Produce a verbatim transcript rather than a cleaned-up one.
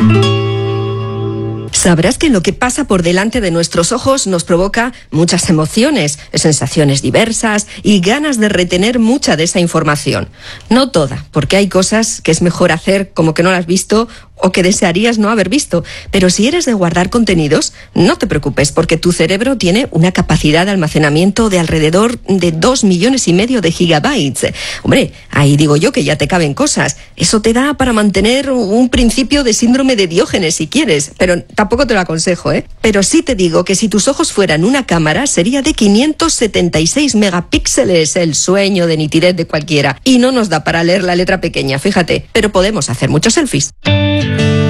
Sabrás que lo que pasa por delante de nuestros ojos nos provoca muchas emociones, sensaciones diversas y ganas de retener mucha de esa información. No toda, porque hay cosas que es mejor hacer como que no las has visto o que desearías no haber visto. Pero si eres de guardar contenidos, no te preocupes, porque tu cerebro tiene una capacidad de almacenamiento de alrededor de dos millones y medio de gigabytes. Hombre, ahí digo yo que ya te caben cosas. Eso te da para mantener un principio de síndrome de Diógenes si quieres, pero tampoco te lo aconsejo, ¿eh? Pero sí te digo que si tus ojos fueran una cámara, sería de quinientos setenta y seis megapíxeles, el sueño de nitidez de cualquiera. Y no nos da para leer la letra pequeña, fíjate, pero podemos hacer muchos selfies.